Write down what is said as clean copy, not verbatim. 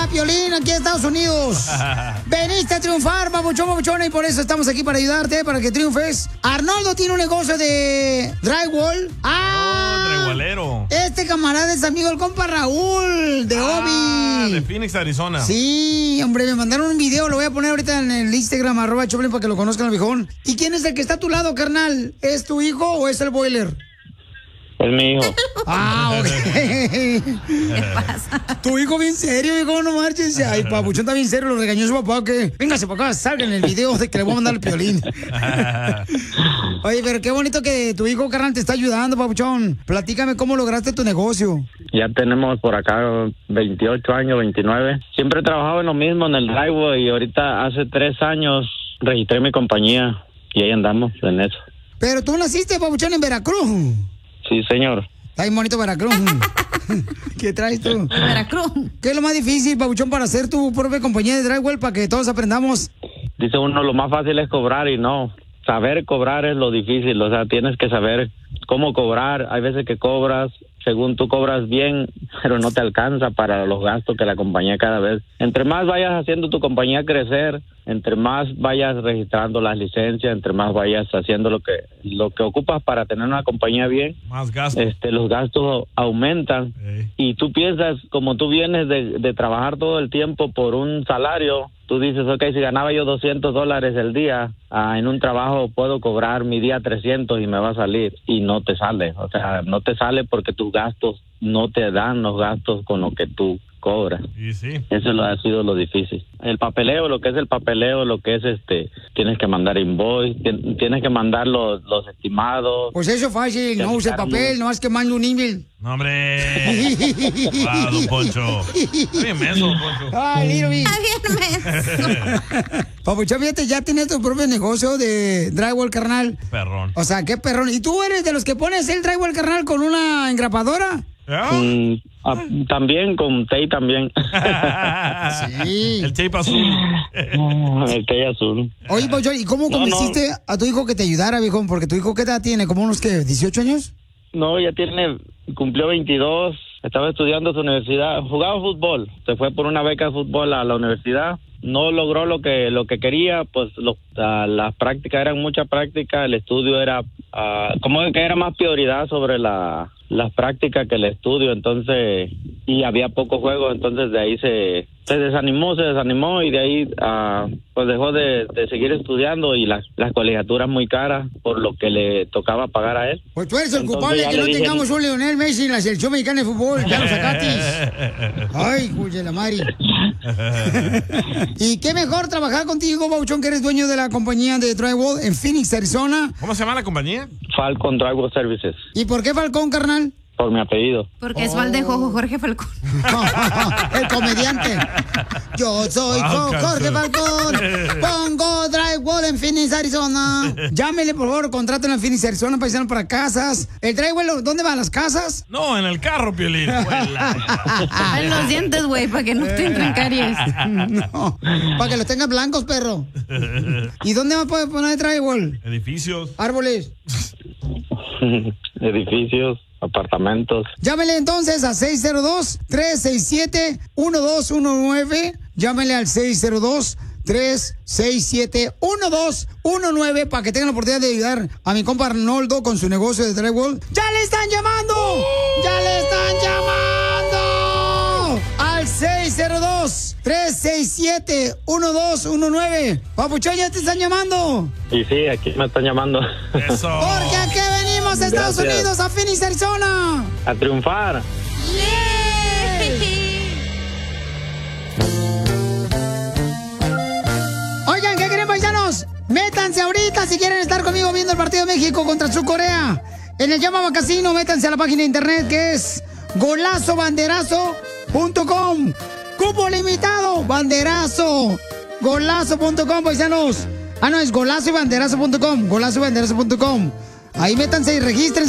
a Piolín aquí en Estados Unidos. Veniste a triunfar, papuchón, papuchona, y por eso estamos aquí para ayudarte, para que triunfes. Arnoldo tiene un negocio de drywall. Drywallero. Este camarada es amigo del compa Raúl, de Obi. De Phoenix, Arizona. Sí, hombre, me mandaron un video, lo voy a poner ahorita en el Instagram, @Choplin, para que lo conozcan al viejón. ¿Y quién es el que está a tu lado, carnal? ¿Es tu hijo o es el boiler? Es mi hijo. Ok. ¿Qué pasa? Tu hijo bien serio, hijo, no marches. Ay, papuchón está bien serio, lo regañó su papá, que véngase para acá, salga en el video de que le voy a mandar el Piolín. Oye, pero qué bonito que tu hijo, carnal, te está ayudando, papuchón. Platícame cómo lograste tu negocio. Ya tenemos por acá 28 años, 29. Siempre he trabajado en lo mismo, en el drywall, y ahorita hace 3 años registré mi compañía y ahí andamos en eso. Pero tú naciste, papuchón, en Veracruz. Sí, señor. Está bien bonito Veracruz. ¿Qué traes tú? Veracruz. ¿Qué es lo más difícil, papuchón, para hacer tu propia compañía de drywall, para que todos aprendamos? Dice uno, lo más fácil es cobrar, y no. Saber cobrar es lo difícil, o sea, tienes que saber cómo cobrar. Hay veces que cobras, según tú cobras bien, pero no te alcanza para los gastos que la compañía cada vez. Entre más vayas haciendo tu compañía crecer, entre más vayas registrando las licencias, entre más vayas haciendo lo que ocupas para tener una compañía bien, más gastos. Los gastos aumentan. Y tú piensas, como tú vienes de trabajar todo el tiempo por un salario, tú dices, ok, si ganaba yo $200 el día, en un trabajo puedo cobrar mi día 300 y me va a salir. Y no te sale, o sea, no te sale porque tus gastos no te dan los gastos con lo que tú cobras. Y sí. Eso ha sido lo difícil. El papeleo, lo que es el papeleo, lo que es tienes que mandar invoice, tienes que mandar los estimados. Pues eso es fácil, no use papel, no más que mande un email. No, hombre. Don Poncho. Está bien menso, don Poncho. Ay, Little Big. Papuchón, fíjate, ya tienes tu propio negocio de drywall, carnal. Perrón. O sea, qué perrón. ¿Y tú eres de los que pones el drywall, carnal, con una engrapadora? También, con tape también. Sí. El tape azul. El tape azul. Oye, Papuchón, ¿y cómo convenciste a tu hijo que te ayudara, viejón? Porque tu hijo, ¿qué edad tiene? ¿Como unos, qué, 18 años? No, ya cumplió 22. Estaba estudiando su universidad. Jugaba fútbol. Se fue por una beca de fútbol a la universidad. No logró lo que quería, pues las prácticas eran mucha práctica, el estudio era como que era más prioridad sobre las prácticas que el estudio, entonces, y había pocos juegos, entonces de ahí se desanimó y de ahí pues dejó de seguir estudiando, y las colegiaturas muy caras por lo que le tocaba pagar a él. Pues tú eres el culpable de que no tengamos un Lionel Messi en la selección mexicana de fútbol, ya lo sacaste. Ay, cuya la madre. Y qué mejor trabajar contigo, Papuchón, que eres dueño de la compañía de drywall en Phoenix, Arizona. ¿Cómo se llama la compañía? Falcon Drywall Services. ¿Y por qué Falcón, carnal? Por mi apellido. Porque es Valdejojo, Jorge Falcón. El comediante. Yo soy Jorge Falcón. Pongo drywall en Phoenix, Arizona. Llámele, por favor, contraten en Phoenix, Arizona, paisano, para casas. ¿El drywall dónde van las casas? No, en el carro, Piolín. En los dientes, güey, para que no te entren caries. No, para que los tengas blancos, perro. ¿Y dónde más puedes poner drywall? Edificios. Árboles. Edificios, apartamentos. Llámele entonces a 602-367-1219. Llámele al 602-367-1219 para que tengan la oportunidad de ayudar a mi compa Arnoldo con su negocio de drywall. ¡Ya le están llamando! ¡Ya le están llamando! Al 602-367-1219. Papuchón, ya te están llamando. Y sí, aquí me están llamando. Eso. Porque aquí venimos a Estados Unidos, a Phoenix, Arizona. A triunfar. Oigan, ¿qué creen, paisanos? Métanse ahorita si quieren estar conmigo viendo el partido de México contra Corea. En el Llamaba Casino, métanse a la página de internet que es golazobanderazo.com. Cupo limitado, banderazo. Golazo.com, paisanos. No, es golazobanderazo.com. Golazobanderazo.com. Ahí métanse y regístrense.